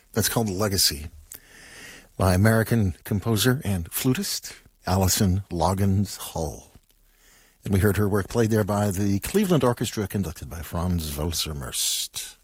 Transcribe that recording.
That's called Legacy by American composer and flutist Alison Loggins Hull. And we heard her work played there by the Cleveland Orchestra, conducted by Franz Welser-Murst.